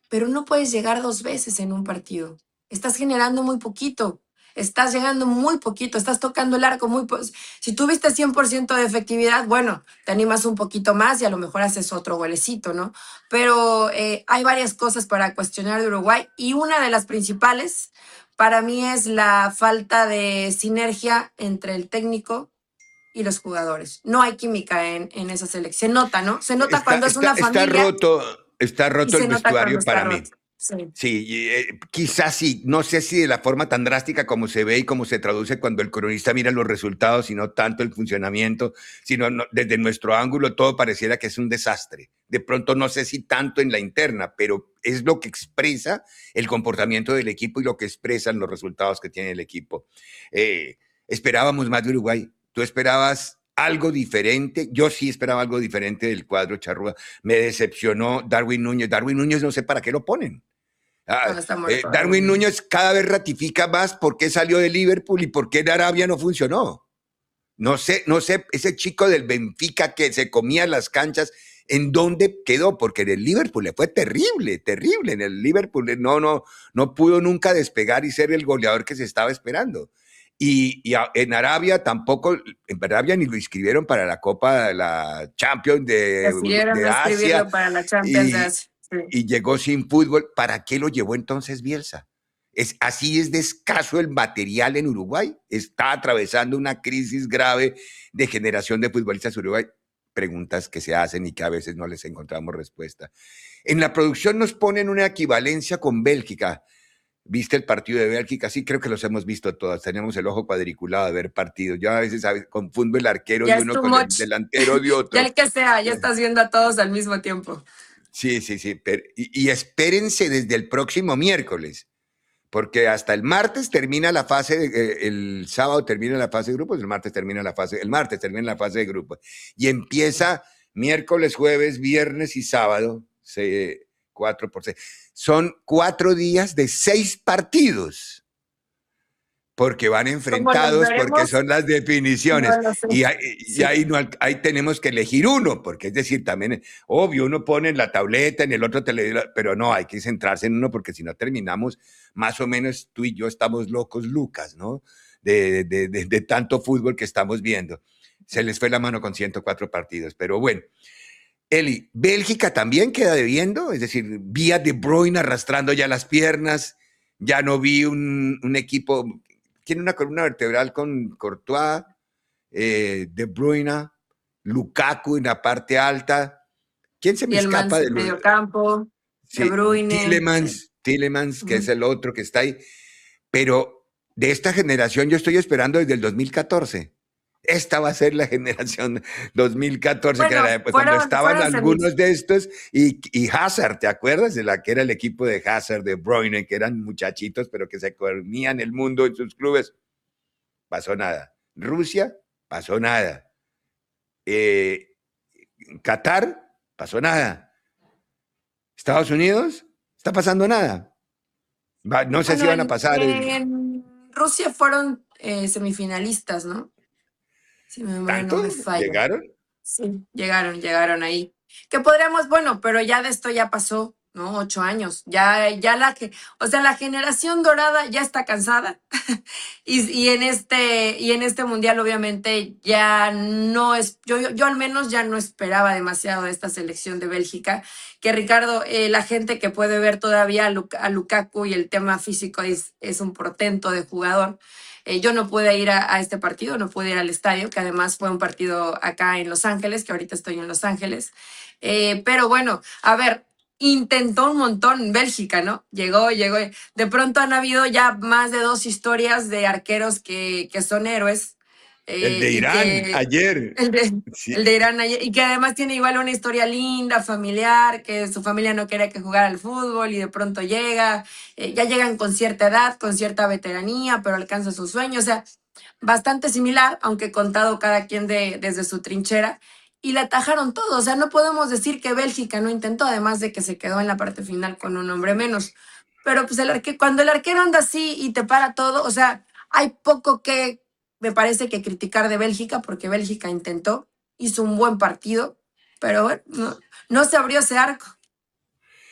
pero no puedes llegar 2 veces en un partido. Estás generando muy poquito, estás llegando muy poquito, estás tocando el arco muy si tuviste 100% de efectividad, bueno, te animas un poquito más y a lo mejor haces otro golecito, ¿no? Pero hay varias cosas para cuestionar de Uruguay y una de las principales para mí es la falta de sinergia entre el técnico y los jugadores. No hay química en esa selección. Se nota, ¿no? Se nota Está, cuando es está, una está familia roto, está y roto el se nota cuando vestuario está para roto. mí. Sí. Sí, quizás sí, no sé si de la forma tan drástica como se ve y como se traduce cuando el cronista mira los resultados, sino tanto el funcionamiento, sino desde nuestro ángulo todo pareciera que es un desastre. De pronto no sé si tanto en la interna, pero es lo que expresa el comportamiento del equipo y lo que expresan los resultados que tiene el equipo. Esperábamos más de Uruguay. ¿Tú esperabas algo diferente? Yo sí esperaba algo diferente del cuadro charrúa. Me decepcionó Darwin Núñez. Darwin Núñez no sé para qué lo ponen. No, está muerto Darwin Darwin. Núñez cada vez ratifica más por qué salió de Liverpool y por qué en Arabia no funcionó. No sé, ese chico del Benfica que se comía las canchas, ¿en dónde quedó? Porque en el Liverpool le fue terrible, terrible. En el Liverpool no pudo nunca despegar y ser el goleador que se estaba esperando. En Arabia tampoco, en Arabia ni lo inscribieron para la Copa, la Champions Prefirieron de no Asia, escribirlo para la Champions de y, Asia. Sí. y llegó sin fútbol. ¿Para qué lo llevó entonces Bielsa? Así es de escaso el material en Uruguay. Está atravesando una crisis grave de generación de futbolistas en Uruguay. Preguntas que se hacen y que a veces no les encontramos respuesta. En la producción nos ponen una equivalencia con Bélgica. ¿Viste el partido de Bélgica? Sí, creo que los hemos visto todos. Tenemos el ojo cuadriculado de ver partidos. Yo a veces confundo el arquero Ya de es uno too con el much. delantero de Ya otro. el que sea, ya estás viendo a todos al mismo tiempo. Sí, sí, sí. Y espérense desde el próximo miércoles, porque hasta el martes termina la fase, el sábado termina la fase de grupos, el martes termina la fase de grupos. Y empieza miércoles, jueves, viernes y sábado, 4 por 6. Son 4 días de 6 partidos, porque van ¿Cómo los enfrentados, porque veremos? son las No definiciones. lo sé. Y Sí. ahí, no, ahí tenemos que elegir uno, porque es decir, también, obvio, uno pone en la tableta, en el otro televisor, pero no, hay que centrarse en uno, porque si no terminamos, más o menos tú y yo estamos locos, Lucas, ¿no? De tanto fútbol que estamos viendo. Se les fue la mano con 104 partidos, pero bueno. Eli, Bélgica también queda debiendo, es decir, vi a De Bruyne arrastrando ya las piernas, ya no vi un equipo, tiene una columna vertebral con Courtois, De Bruyne, Lukaku en la parte alta. ¿Quién se me escapa Tielmans de en los? medio campo, De Sí, Bruyne. Sí. Tielemans, que es Ujú. el otro que está ahí. Pero de esta generación yo estoy esperando desde el 2014. Esta va a ser la generación 2014, que Bueno, era cuando estaban fueron semis. algunos de estos, y Hazard, ¿te acuerdas de la que era el equipo de Hazard, de Bruyne, que eran muchachitos, pero que se comían el mundo en sus clubes? Pasó nada. Rusia, pasó nada. Eh, Qatar, pasó nada. Estados Unidos, está pasando nada. No sé si Bueno, van a pasar. en Rusia fueron semifinalistas, ¿no? Si mi memoria no ¿Tanto? me falla. ¿Llegaron? Sí, llegaron ahí. Que podríamos, bueno, pero ya de esto ya pasó, ¿no? 8 años. Ya o sea, la generación dorada ya está cansada. Y en este mundial, obviamente, ya no es, yo al menos ya no esperaba demasiado de esta selección de Bélgica. Que Ricardo, la gente que puede ver todavía a Lukaku y el tema físico es un portento de jugador. Yo no pude ir a este partido, no pude ir al estadio, que además fue un partido acá en Los Ángeles, que ahorita estoy en Los Ángeles. Pero bueno, a ver, intentó un montón Bélgica, ¿no? Llegó. De pronto han habido ya más de 2 historias de arqueros que son héroes El de y Irán, que ayer. el de, Sí. el de Irán ayer, y que además tiene igual una historia linda, familiar, que su familia no quería que jugara al fútbol y de pronto llega, ya llegan con cierta edad, con cierta veteranía, pero alcanza su sueño, o sea, bastante similar, aunque contado cada quien desde su trinchera, y le atajaron todo, o sea, no podemos decir que Bélgica no intentó, además de que se quedó en la parte final con un hombre menos, pero pues cuando el arquero anda así y te para todo, o sea, hay poco que me parece que criticar de Bélgica, porque Bélgica intentó, hizo un buen partido, pero bueno, no se abrió ese arco.